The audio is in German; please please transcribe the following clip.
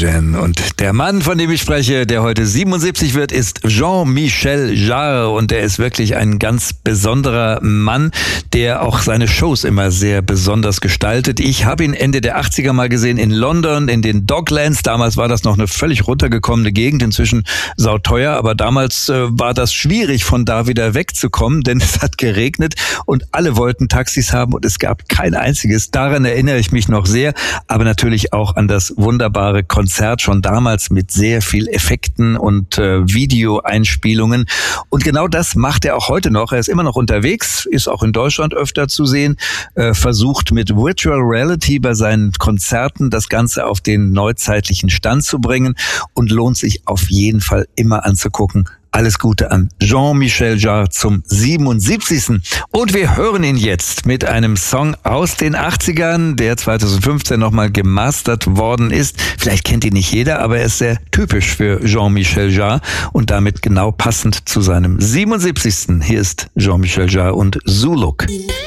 Eugène. Und der Mann, von dem ich spreche, der heute 77 wird, ist Jean-Michel Jarre. Und er ist wirklich ein ganz besonderer Mann, der auch seine Shows immer sehr besonders gestaltet. Ich habe ihn Ende der 80er mal gesehen in London, in den Docklands. Damals war das noch eine völlig runtergekommene Gegend, inzwischen sauteuer. Aber damals war das schwierig, von da wieder wegzukommen, denn es hat geregnet und alle wollten Taxis haben und es gab kein einziges. Daran erinnere ich mich noch sehr, aber natürlich auch an das wunderbare Konzert schon damals mit sehr viel Effekten und Videoeinspielungen. Und genau das macht er auch heute noch. Er ist immer noch unterwegs, ist auch in Deutschland öfter zu sehen, versucht mit Virtual Reality bei seinen Konzerten das Ganze auf den neuzeitlichen Stand zu bringen und lohnt sich auf jeden Fall immer anzugucken. Alles Gute an Jean-Michel Jarre zum 77. Und wir hören ihn jetzt mit einem Song aus den 80ern, der 2015 nochmal gemastert worden ist. Vielleicht kennt ihn nicht jeder, aber er ist sehr typisch für Jean-Michel Jarre und damit genau passend zu seinem 77. Hier ist Jean-Michel Jarre und Zuluk.